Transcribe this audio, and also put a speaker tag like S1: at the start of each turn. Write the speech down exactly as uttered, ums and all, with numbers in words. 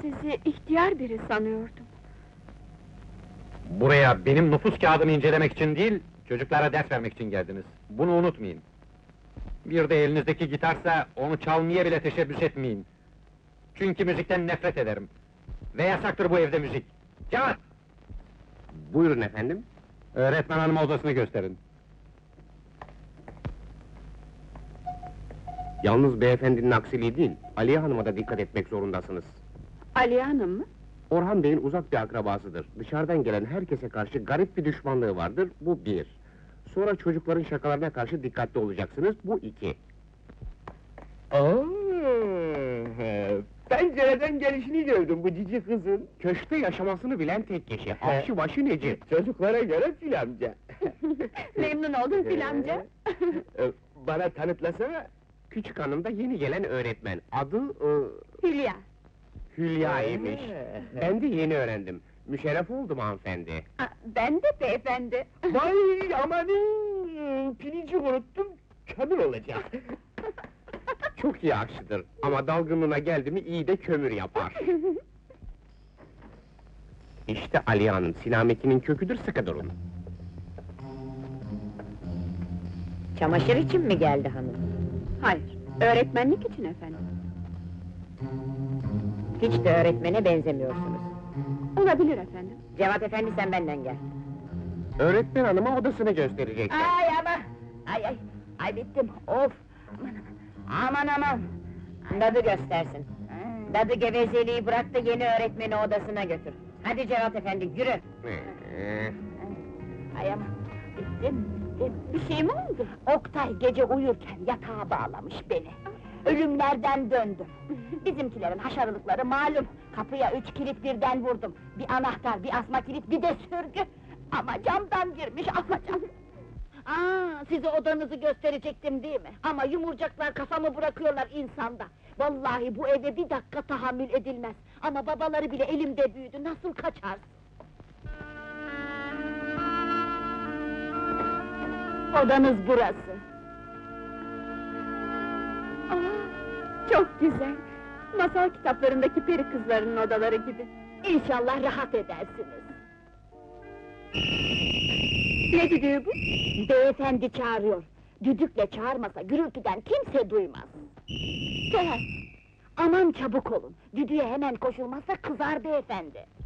S1: Sizi ihtiyar biri sanıyordum.
S2: Buraya benim nüfus kağıdımı incelemek için değil, çocuklara ders vermek için geldiniz. Bunu unutmayın. Bir de elinizdeki gitarsa, onu çalmaya bile teşebbüs etmeyin. Çünkü müzikten nefret ederim. Ve yasaktır bu evde müzik. Cevat!
S3: Buyurun efendim.
S2: Öğretmen hanıma odasını gösterin.
S3: Yalnız beyefendinin aksiliği değil, Aliye Hanım'a da dikkat etmek zorundasınız.
S1: Aliye Hanım mı?
S3: Orhan Bey'in uzak bir akrabasıdır. Dışarıdan gelen herkese karşı garip bir düşmanlığı vardır, bu bir. Sonra çocukların şakalarına karşı dikkatli olacaksınız, bu iki.
S4: Oo, pencereden gelişini gördüm bu cici kızın.
S3: Köşkte yaşamasını bilen tek kişi, Akşı başı Necip.
S4: Çocuklara göre filamca.
S1: Memnun oldum filamca.
S4: Ee, Bana tanıtlasana.
S3: Küçük hanım da yeni gelen öğretmen, adı... e,
S1: Hülya.
S3: Hülya imiş.
S4: Ee.
S3: Ben de yeni öğrendim. Müşerref oldum hanımefendi.
S1: Aa, ben de beyefendi.
S4: Vay amanın! Pirinci unuttum, kömür olacak.
S3: Çok iyi akşıdır ama dalgınlığına geldi mi iyi de kömür yapar. İşte Aliye Hanım, sinametinin köküdür, sıkı durun.
S5: Çamaşır için mi geldi hanım?
S1: Hayır, öğretmenlik için efendim.
S5: Hiç de öğretmene benzemiyorsunuz.
S1: Olabilir efendim.
S5: Cevat efendi sen benden gel.
S3: Öğretmen hanıma odasını gösterecekler.
S5: Ay ama! Ay ay! Ay bittim, of! Aman aman! Dadı göstersin. Dadı gevezeliği bırak da yeni öğretmeni odasına götür. Hadi Cevat efendi, yürü!
S3: Ee,
S5: Ay ama! Bittim, bittim!
S1: Bir şey mi oldu?
S5: Oktay gece uyurken yatağa bağlamış beni. Ölümlerden döndüm. Bizimkilerin haşarılıkları malum. Kapıya üç kilit birden vurdum. Bir anahtar, bir asma kilit, bir de sürgü. Ama camdan girmiş, afacan! Aa, size odanızı gösterecektim değil mi? Ama yumurcaklar kafamı bırakıyorlar insanda. Vallahi bu eve bir dakika tahammül edilmez. Ama babaları bile elimde büyüdü, nasıl kaçar? Odanız burası.
S1: Aa, çok güzel. Masal kitaplarındaki peri kızlarının odaları gibi.
S5: İnşallah rahat edersiniz.
S1: Ne düdüğü bu?
S5: Beyefendi çağırıyor. Düdükle çağırmasa gürültüden kimse duymaz.
S1: Gel.
S5: Aman çabuk olun, düdüğe hemen koşulmazsa kızar beyefendi.